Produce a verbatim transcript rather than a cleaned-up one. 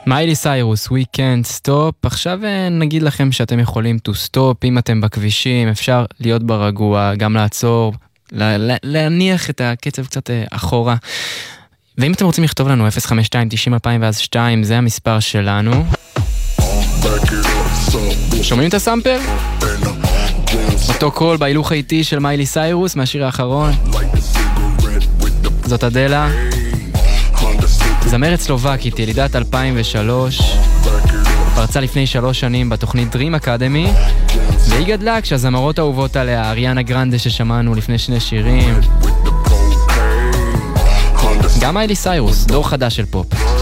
מיילי סיירוס, We Can't Stop. עכשיו נגיד לכם שאתם יכולים to stop, אם אתם בכבישים, אפשר להיות ברגוע, גם לעצור, להניח את הקצב קצת אחורה. ואם אתם רוצים לכתוב לנו אפס חמש שתיים תשעים אלפיים ואז שתיים, זה המספר שלנו. שומעים את הסמפר? אותו קול בהילוך האיטי של מיילי סיירוס מהשיר האחרון. זאת אדלה, זמרת סלובקית, ילידת אלפיים ושלוש, פרצה לפני שלוש שנים בתוכנית Dream Academy, והיא גדלה כשהזמרות האהובות עליה, אריאנה גרנדה ששמענו לפני שני שירים, גם מיילי סיירוס, דור חדש של פופ.